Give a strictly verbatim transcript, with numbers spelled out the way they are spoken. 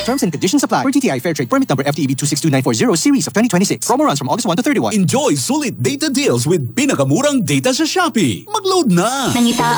Terms and conditions apply. For G T I Fairtrade permit number F T E B two six two nine four zero series of twenty twenty-six. Promo runs from August first to thirty-first. Enjoy sulit data deals with pinakamurang data sa Shopee. Mag-load na! Nangita